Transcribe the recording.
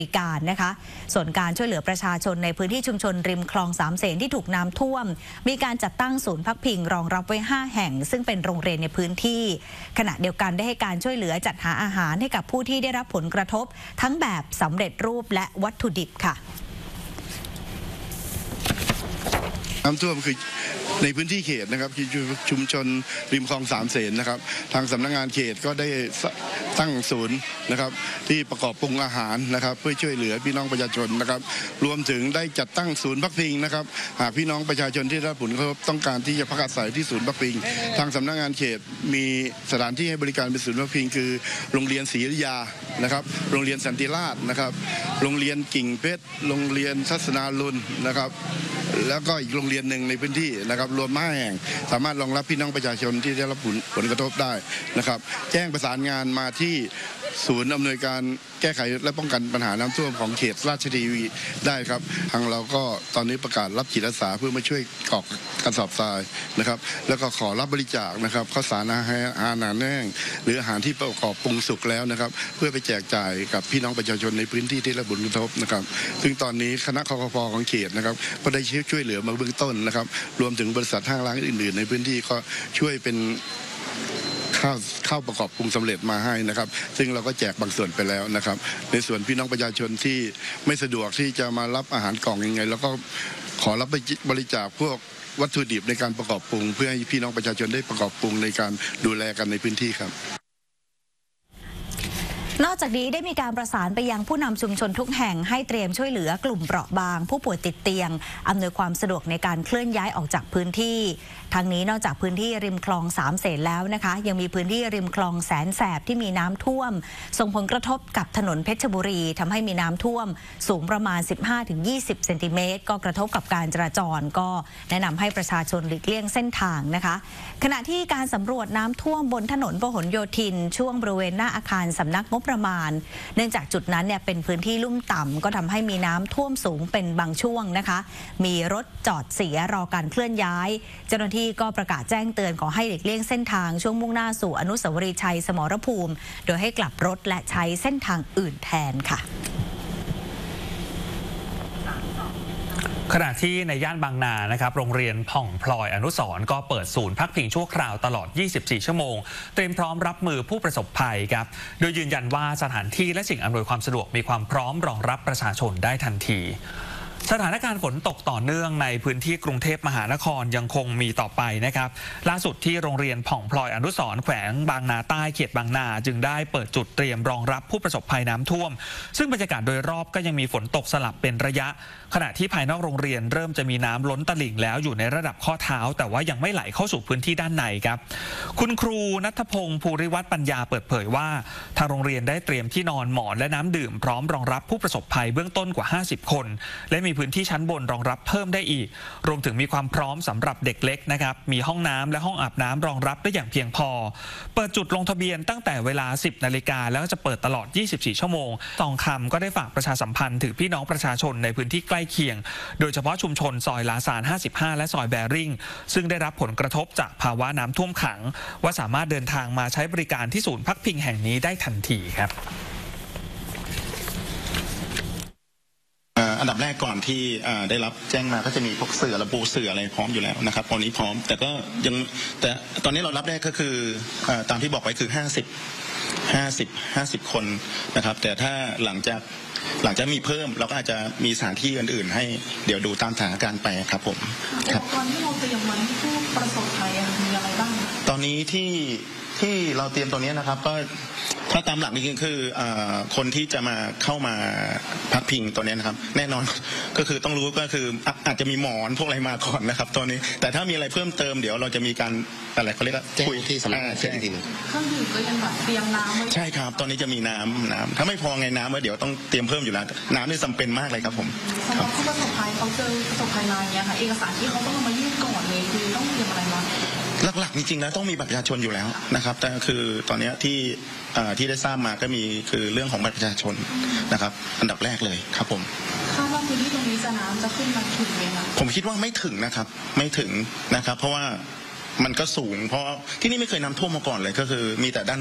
การนะคะส่วนการช่วยเหลือประชาชนในพื้นที่ชุมชนริมคลองสามเสนที่ถูกน้ำท่วมมีการจัดตั้งศูนย์พักพิงรองรับไว้5แห่งซึ่งเป็นโรงเรียนในพื้นที่ขณะเดียวกันได้ให้การช่วยเหลือจัดหาอาหารให้กับผู้ที่ได้รับผลกระทบทั้งแบบสำเร็จรูปและวัตถุดิบค่ะน้ำท่วมคือในพื้นที่เขตนะครับคือชุมชนริมคลองสามเสนนะครับทางสำนักงานเขตก็ได้ตั้งศูนย์นะครับที่ประกอบปรุงอาหารนะครับเพื่อช่วยเหลือพี่น้องประชาชนนะครับรวมถึงได้จัดตั้งศูนย์พักพิงนะครับหากพี่น้องประชาชนที่ได้รับผลกระทบต้องการที่จะพักอาศัยที่ศูนย์พักพิงทางสำนักงานเขตมีสถานที่ให้บริการเป็นศูนย์พักพิงคือโรงเรียนศรีอยุธยานะครับโรงเรียนสันติราษฎร์นะครับโรงเรียนกิ่งเพชรโรงเรียนทัศนารุณนะครับแล้วก็อีกโรงเรียนหนึ่งในพื้นที่นะครับรวม5แห่งสามารถรองรับพี่น้องประชาชนที่ได้รับผลกระทบได้นะครับแจ้งประสานงานมาที่ศูนย์อำนวยการแก้ไขและป้องกันปัญหาน้ำท่วมของเขตราชทีวีได้ครับทางเราก็ตอนนี้ประกาศรับจิตอาสาเพื่อมาช่วยกรอกกระสอบทรายนะครับแล้วก็ขอรับบริจาคนะครับข้าวสารอาหารแห้งหรืออาหารที่ประกอบปรุงสุกแล้วนะครับเพื่อไปแจกจ่ายกับพี่น้องประชาชนในพื้นที่ที่ได้รับผลกระทบนะครับซึ่งตอนนี้คณะคคพ.ของเขตนะครับก็ได้ช่วยเหลือมาเบื้องต้นนะครับรวมถึงบริษัทห้างร้านอื่นๆในพื้นที่ก็ช่วยเป็นข้าวประกอบปรุงสำเร็จมาให้นะครับซึ่งเราก็แจกบางส่วนไปแล้วนะครับในส่วนพี่น้องประชาชนที่ไม่สะดวกที่จะมารับอาหารกล่องยังไงแล้วก็ขอรับบริจาคพวกวัตถุดิบในการประกอบปรุงเพื่อให้พี่น้องประชาชนได้ประกอบปรุงในการดูแลกันในพื้นที่ครับนอกจากนี้ได้มีการประสานไปยังผู้นำชุมชนทุกแห่งให้เตรียมช่วยเหลือกลุ่มเปราะบางผู้ป่วยติดเตียงอำนวยความสะดวกในการเคลื่อนย้ายออกจากพื้นที่ทั้งนี้นอกจากพื้นที่ริมคลองสามเสนแล้วนะคะยังมีพื้นที่ริมคลองแสนแสบที่มีน้ำท่วมส่งผลกระทบกับถนนเพชรบุรีทำให้มีน้ำท่วมสูงประมาณ 15-20 เซนติเมตรก็กระทบกับการจราจรก็แนะนำให้ประชาชนหลีกเลี่ยงเส้นทางนะคะขณะที่การสำรวจน้ำท่วมบนถนนพหลโยธินช่วงบริเวณหน้าอาคารสำนักงบประมาณเนื่องจากจุดนั้นเนี่ยเป็นพื้นที่ลุ่มต่ำก็ทำให้มีน้ำท่วมสูงเป็นบางช่วงนะคะมีรถจอดเสียรอการเคลื่อนย้ายเจ้าหน้าที่ก็ประกาศแจ้งเตือนขอให้หลีกเลี่ยงเส้นทางช่วงมุ่งหน้าสู่อนุสาวรีย์ชัยสมรภูมิโดยให้กลับรถและใช้เส้นทางอื่นแทนค่ะขณะที่ในย่านบางนานะครับโรงเรียนผ่องพลอยอนุสรณ์ก็เปิดศูนย์พักพิงชั่วคราวตลอด 24 ชั่วโมงเตรียมพร้อมรับมือผู้ประสบภัยครับโดยยืนยันว่าสถานที่และสิ่งอำนวยความสะดวกมีความพร้อมรองรับประชาชนได้ทันทีสถานการณ์ฝนตกต่อเนื่องในพื้นที่กรุงเทพมหานครยังคงมีต่อไปนะครับล่าสุดที่โรงเรียนผ่องพลอยอนุสรณ์แขวงบางนาใต้เขตบางนาจึงได้เปิดจุดเตรียมรองรับผู้ประสบภัยน้ำท่วมซึ่งบรรยากาศโดยรอบก็ยังมีฝนตกสลับเป็นระยะขณะที่ภายนอกโรงเรียนเริ่มจะมีน้ำล้นตลิ่งแล้วอยู่ในระดับข้อเท้าแต่ว่ายังไม่ไหลเข้าสู่พื้นที่ด้านในครับคุณครูณัฐพงศ์ภูริวัฒน์ปัญญาเปิดเผยว่าทางโรงเรียนได้เตรียมที่นอนหมอนและน้ำดื่มพร้อมรองรับผู้ประสบภัยเบื้องต้นกว่า50คนและมีพื้นที่ชั้นบนรองรับเพิ่มได้อีกรวมถึงมีความพร้อมสำหรับเด็กเล็กนะครับมีห้องน้ำและห้องอาบน้ำรองรับได้อย่างเพียงพอเปิดจุดลงทะเบียนตั้งแต่เวลา 10 นาฬิกาแล้วจะเปิดตลอด 24 ชั่วโมงทองคำก็ได้ฝากประชาสัมพันธ์ถึงพี่น้องประชาชนในพื้นที่ใกล้เคียงโดยเฉพาะชุมชนซอยลาซาน 55 และซอยแบริ่งซึ่งได้รับผลกระทบจากภาวะน้ำท่วมขังว่าสามารถเดินทางมาใช้บริการที่ศูนย์พักพิงแห่งนี้ได้ทันทีครับอันดับแรกก่อนที่ได้รับแจ้งมาก็จะมีพวกเสื่อระบุเสื่ออะไรพร้อมอยู่แล้วนะครับตอนนี้พร้อมแต่ตอนนี้เรารับได้ก็คือตามที่บอกไว้คือ50 คนนะครับแต่ถ้าหลังจากมีเพิ่มเราก็อาจจะมีสถานที่อื่นๆให้เดี๋ยวดูตามสถานการณ์ไปครับผมครับตอนที่เราเตรียมไว้ผู้ประสบภัยมีอะไรบ้างตอนนี้ที่เราเตรียมตัวนี้นะครับก็ถ้าตามหลักจริงๆคือคนที่จะมาเข้ามาพักพิงตัวนี้นะครับแน่นอนก็คือต้องรู้ก็คืออาจจะมีหมอนพวกอะไรมาก่อนนะครับตอนนี้แต่ถ้ามีอะไรเพิ่มเติมเดี๋ยวเราจะมีการอะไรเขาเรียกว่าคุยที่สำนักงานแจ้งทีนึงเครื่องดื่มก็ยังแบบเตรียมน้ำไว้ใช่ครับตอนนี้จะมีน้ำถ้าไม่พอไงน้ำเดี๋ยวต้องเตรียมเพิ่มอยู่แล้วน้ำนี่จำเป็นมากเลยครับผมสำหรับผู้ประสบภัยเขาเจอประสบภัยมาอย่างเงี้ยค่ะเอกสารที่เขาต้องมายื่นก่อนเลยคือต้องเตรียมอะไรมาหลักๆจริงๆแล้วต้องมีบัตรประชาชนอยู่แล้วนะครับแต่คือตอนนี้ที่ได้ทราบมาก็มีคือเรื่องของบัตรประชาชนนะครับอันดับแรกเลยครับผมคาดว่าพื้นที่ตรงนี้น้ำจะขึ้นมาถึงไหมคะผมคิดว่าไม่ถึงนะครับไม่ถึงนะครับเพราะว่ามันก็สูงเพราะที่นี่ไม่เคยน้ำท่วมมาก่อนเลยก็คือมีแต่ด้าน